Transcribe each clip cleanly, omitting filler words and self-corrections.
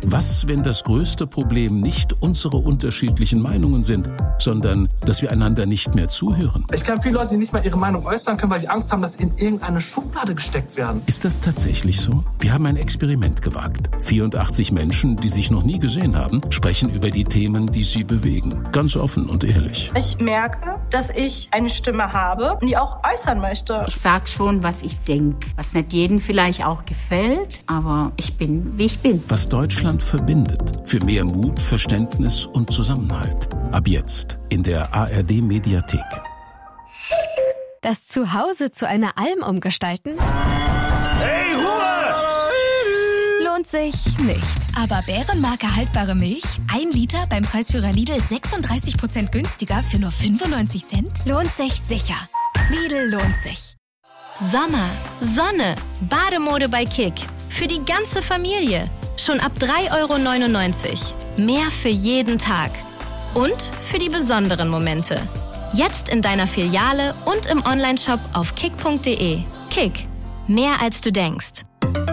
Was, wenn das größte Problem nicht unsere unterschiedlichen Meinungen sind, sondern dass wir einander nicht mehr zuhören? Ich kenne viele Leute, die nicht mal ihre Meinung äußern können, weil die Angst haben, dass sie in irgendeine Schublade gesteckt werden. Ist das tatsächlich so? Wir haben ein Experiment gewagt. 84 Menschen, die sich noch nie gesehen haben, sprechen über die Themen, die sie bewegen. Ganz offen und ehrlich. Ich merke, dass ich eine Stimme habe und die auch äußern möchte. Ich sag schon, was ich denke, was nicht jedem vielleicht auch gefällt, aber ich bin, wie ich bin. Was Deutschland verbindet. Für mehr Mut, Verständnis und Zusammenhalt. Ab jetzt in der ARD-Mediathek. Das Zuhause zu einer Alm umgestalten? Hey, Ruhe! Lohnt sich nicht. Aber Bärenmarke haltbare Milch, 1 Liter beim Preisführer Lidl 36% günstiger für nur 95 Cent? Lohnt sich sicher. Lidl lohnt sich. Sommer, Sonne, Bademode bei Kick. Für die ganze Familie. Schon ab 3,99 €. Mehr für jeden Tag. Und für die besonderen Momente. Jetzt in deiner Filiale und im Onlineshop auf kick.de. Kick. Mehr als du denkst.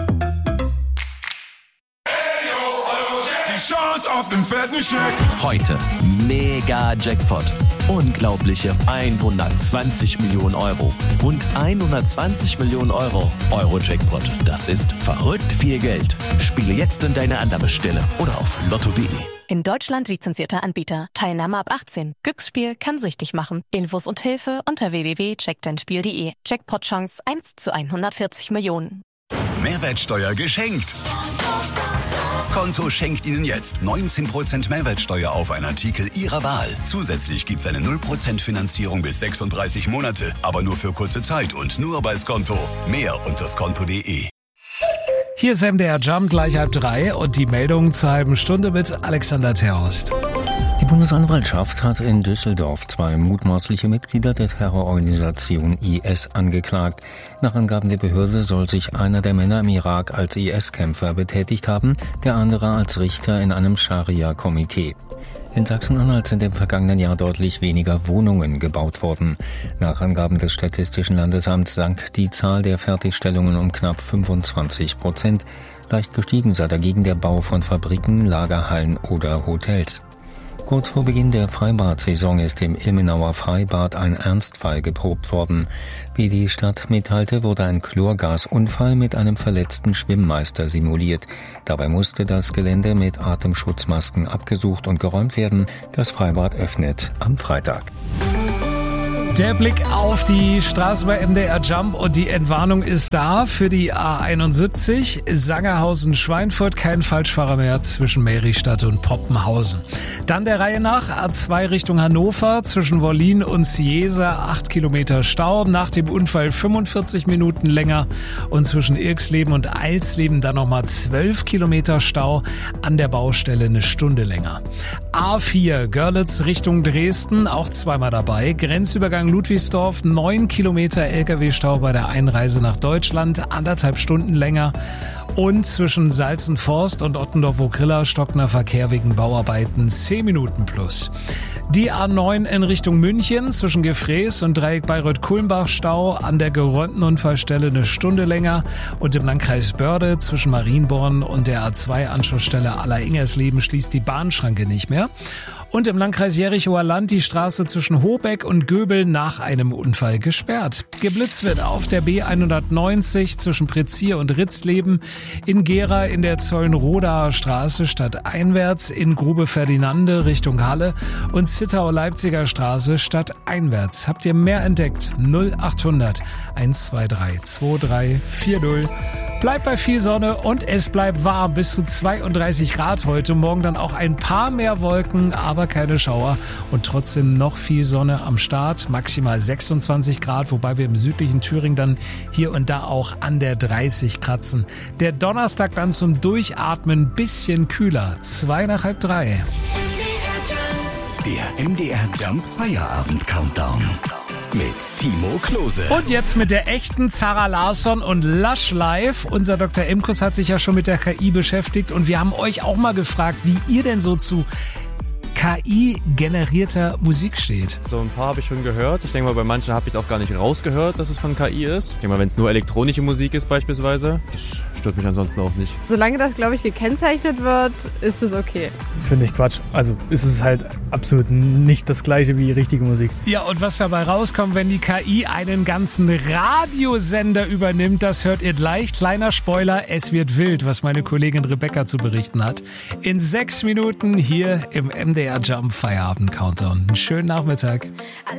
Die Chance auf den fetten Scheck. Heute mega Jackpot. Unglaubliche 120 Millionen Euro. Rund 120 Millionen Euro. Euro-Jackpot. Das ist verrückt viel Geld. Spiele jetzt in deine Annahmestelle oder auf lotto.de. In Deutschland lizenzierter Anbieter. Teilnahme ab 18. Glücksspiel kann süchtig machen. Infos und Hilfe unter www.checkdeinspiel.de. Jackpot-Chance 1 zu 140 Millionen. Mehrwertsteuer geschenkt. Skonto schenkt Ihnen jetzt 19% Mehrwertsteuer auf einen Artikel Ihrer Wahl. Zusätzlich gibt's eine 0% Finanzierung bis 36 Monate, aber nur für kurze Zeit und nur bei Skonto. Mehr unter skonto.de. Hier ist MDR Jump, gleich 2:30 und die Meldungen zur halben Stunde mit Alexander Terhorst. Die Bundesanwaltschaft hat in Düsseldorf 2 mutmaßliche Mitglieder der Terrororganisation IS angeklagt. Nach Angaben der Behörde soll sich einer der Männer im Irak als IS-Kämpfer betätigt haben, der andere als Richter in einem Scharia-Komitee. In Sachsen-Anhalt sind im vergangenen Jahr deutlich weniger Wohnungen gebaut worden. Nach Angaben des Statistischen Landesamts sank die Zahl der Fertigstellungen um knapp 25%. Leicht gestiegen sei dagegen der Bau von Fabriken, Lagerhallen oder Hotels. Kurz vor Beginn der Freibad-Saison ist im Ilmenauer Freibad ein Ernstfall geprobt worden. Wie die Stadt mitteilte, wurde ein Chlorgasunfall mit einem verletzten Schwimmmeister simuliert. Dabei musste das Gelände mit Atemschutzmasken abgesucht und geräumt werden. Das Freibad öffnet am Freitag. Der Blick auf die Straße bei MDR Jump und die Entwarnung ist da für die A71 Sangerhausen-Schweinfurt, kein Falschfahrer mehr zwischen Meristadt und Poppenhausen. Dann der Reihe nach A2 Richtung Hannover zwischen Wollin und Ciesa 8 Kilometer Stau, nach dem Unfall 45 Minuten länger und zwischen Irxleben und Eilsleben dann nochmal 12 Kilometer Stau, an der Baustelle eine Stunde länger. A4 Görlitz Richtung Dresden, auch zweimal dabei, Grenzübergang Ludwigsdorf, 9 Kilometer LKW-Stau bei der Einreise nach Deutschland, 1,5 Stunden länger. Und zwischen Salzenforst und Ottendorf-Okrilla stockender Verkehr wegen Bauarbeiten 10 Minuten plus. Die A9 in Richtung München zwischen Gefräß und Dreieck Bayreuth-Kulmbach Stau, an der geräumten Unfallstelle eine Stunde länger. Und im Landkreis Börde zwischen Marienborn und der A2-Anschlussstelle Aller-Ingersleben schließt die Bahnschranke nicht mehr. Und im Landkreis Jerichower Land die Straße zwischen Hobeck und Göbel nach einem Unfall gesperrt. Geblitzt wird auf der B190 zwischen Prezier und Ritzleben, in Gera in der Zollenrodaer Straße stadteinwärts, in Grube Ferdinande Richtung Halle und Zittau-Leipziger Straße stadteinwärts. Habt ihr mehr entdeckt? 0800 123 2340. Bleibt bei viel Sonne und es bleibt warm, bis zu 32 Grad heute. Morgen dann auch ein paar mehr Wolken, aber keine Schauer und trotzdem noch viel Sonne am Start. Maximal 26 Grad, wobei wir im südlichen Thüringen dann hier und da auch an der 30 kratzen. Der Donnerstag dann zum Durchatmen bisschen kühler. 2 nach halb 3. Der MDR Jump Feierabend Countdown. Mit Timo Klose. Und jetzt mit der echten Zara Larsson und Lush Live. Unser Dr. Imkus hat sich ja schon mit der KI beschäftigt und wir haben euch auch mal gefragt, wie ihr denn so zu KI-generierter Musik steht. So ein paar habe ich schon gehört. Ich denke mal, bei manchen habe ich es auch gar nicht rausgehört, dass es von KI ist. Ich denke mal, wenn es nur elektronische Musik ist beispielsweise, das Stört mich ansonsten auch nicht. Solange das, glaube ich, gekennzeichnet wird, ist es okay. Finde ich Quatsch. Also ist es halt absolut nicht das Gleiche wie richtige Musik. Ja, und was dabei rauskommt, wenn die KI einen ganzen Radiosender übernimmt, das hört ihr gleich. Kleiner Spoiler, es wird wild, was meine Kollegin Rebecca zu berichten hat. In 6 Minuten hier im MDR Jump Feierabend Countdown. Einen schönen Nachmittag.